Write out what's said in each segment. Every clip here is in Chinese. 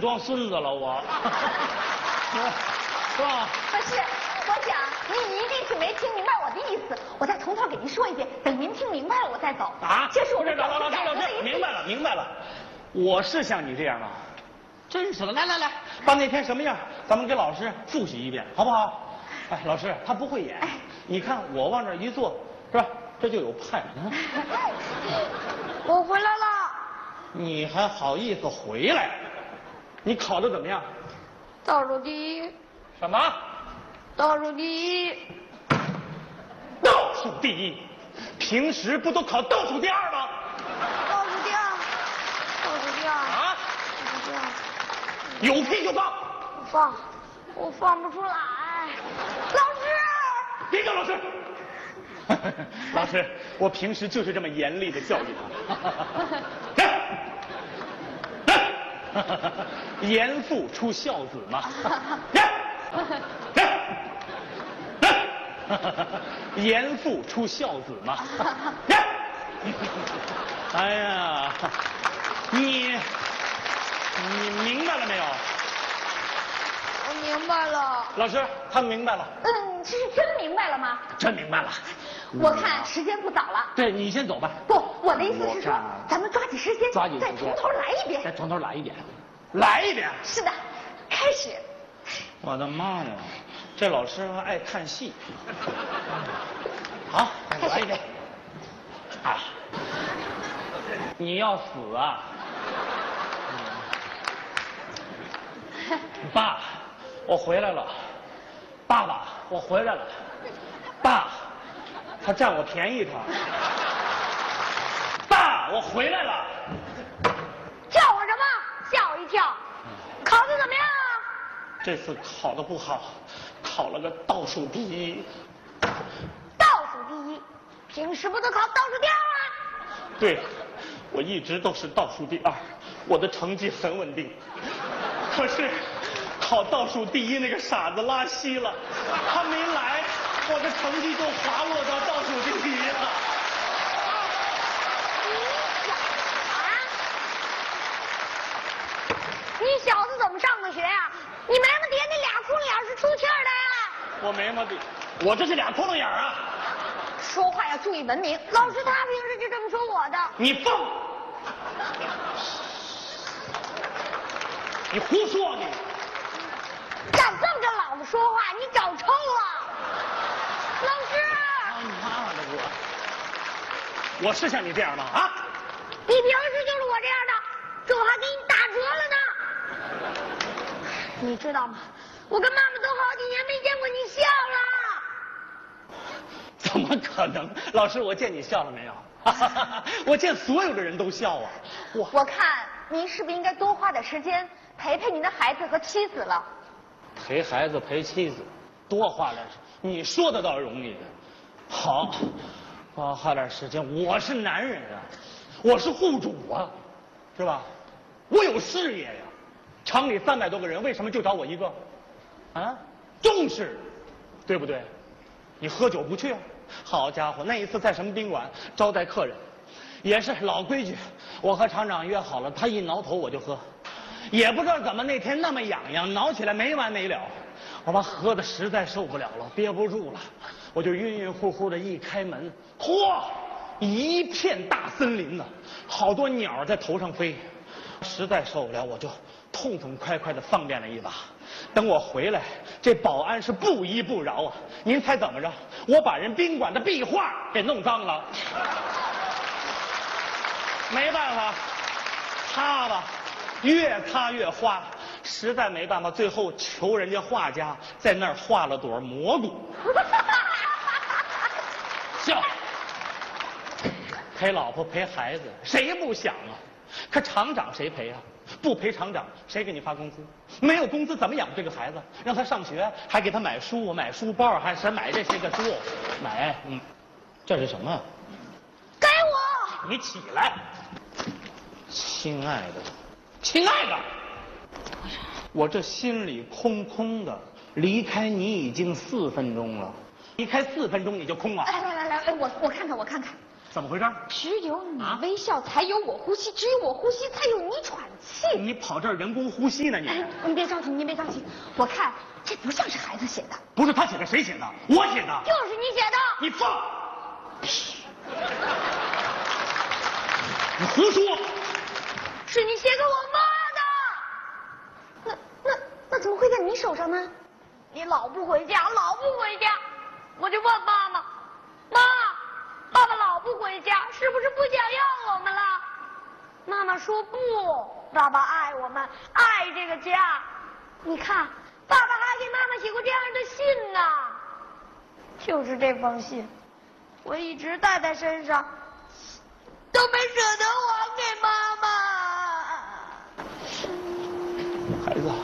装孙子了，我，是吧？ 不是，我想您一定是没听明白我的意思，我再从头给您说一遍，等您听明白了我再走。 啊？ 这是我的老师，明白了，我是像你这样啊，真是的，来，把那天什么样，咱们给老师复习一遍，好不好？哎，老师他不会演，你看我往这一坐，是吧？这就有派。 我回来了。 你还好意思回来？你考得怎么样？ 倒数第一。 什么？ 倒数第一。 倒数第一？平时不都考倒数第二吗？ 倒数第二。倒数第二。 啊？ 倒数第二。 有屁就放。 我放不出来。老师。 别叫老师。老师，我平时就是这么严厉的教育他。严父出孝子嘛。严父出孝子嘛。哎呀，你明白了没有？ 我明白了。 老师，他明白了。 这是真明白了吗？ 真明白了。 我看时间不早了。 对，你先走吧。 不，我的意思是说，咱们抓紧时间，再从头来一遍。 再从头来一遍。来一遍。 是的，开始。 我的妈呀，这老师还爱看戏。好，来一遍。啊，你要死啊！爸，我回来了。爸爸，我回来了。爸，他占我便宜他。爸，我回来了。 叫我什么？吓我一跳。考得怎么样啊？ 这次考得不好，考了个倒数第一。 倒数第一？平时不都考倒数第二吗？ 对，我一直都是倒数第二，我的成绩很稳定。可是考倒数第一那个傻子拉稀了，他没来，我的成绩就滑落到倒数第一了。 你小子怎么上的学啊？你眉毛底下那俩窟窿眼是出气儿的呀？ 我眉毛底，我这是俩窟窿眼啊！ 说话要注意文明。老师他平时就这么说我的。 你放！你胡说你！ 敢这么跟老子说话，你找抽了！老师！ 他妈的我是像你这样吗？啊？ 你平时就是我这样的，这还给你打折了呢。你知道吗？我跟妈妈都好几年没见过你笑了。 怎么可能？老师，我见你笑了没有？我见所有的人都笑啊！ 我看您是不是应该多花点时间陪陪您的孩子和妻子了？ 陪孩子陪妻子，多花点时间，你说的倒容易。好，多花点时间。我是男人啊，我是户主啊，是吧？我有事业呀。厂里300多个人，为什么就找我一个？啊，重视，对不对？你喝酒不去啊？好家伙，那一次在什么宾馆招待客人，也是老规矩，我和厂长约好了，他一挠头我就喝，也不知道怎么那天那么痒痒，挠起来没完没了，我把喝的实在受不了了，憋不住了，我就晕晕乎乎的一开门，嚯，一片大森林呢，好多鸟在头上飞，实在受不了，我就痛痛快快的方便了一把。等我回来，这保安是不依不饶啊！您猜怎么着？我把人宾馆的壁画给弄脏了。没办法，擦吧，越擦越花，实在没办法，最后求人家画家在那儿画了朵蘑菇。笑，陪老婆陪孩子，谁不想啊？可厂长谁陪啊？不陪厂长，谁给你发工资？没有工资怎么养这个孩子？让他上学，还给他买书、买书包，还是买这些个书？买，这是什么？ 给我！ 你起来，亲爱的，亲爱的，我这心里空空的，离开你已经4分钟了，离开4分钟你就空了。 来，我看看， 怎么回事？ 只有你微笑，才有我呼吸；只有我呼吸，才有你喘气。 你跑这儿人工呼吸呢？ 你别着急，你别着急。我看这不像是孩子写的。 不是他写的，谁写的？我写的。 就是你写的。 你放屁！你胡说！ 是你写给我妈的。那怎么会在你手上呢？你老不回家，老不回家，我就问妈妈，妈，爸爸老不回家，是不是不想要我们了？妈妈说不，爸爸爱我们，爱这个家。你看，爸爸还给妈妈写过这样的信呢。就是这封信，我一直带在身上，都没舍得还给妈妈。 孩子。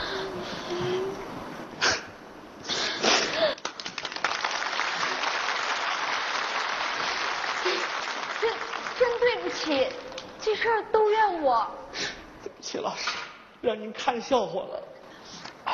真对不起，这事儿都怨我。 对不起，老师，让您看笑话了。